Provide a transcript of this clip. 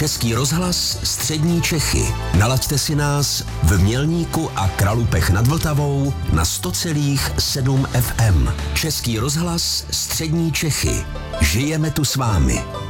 Český rozhlas Střední Čechy. Nalaďte si nás v Mělníku a Kralupech nad Vltavou na 100,7 FM. Český rozhlas Střední Čechy. Žijeme tu s vámi.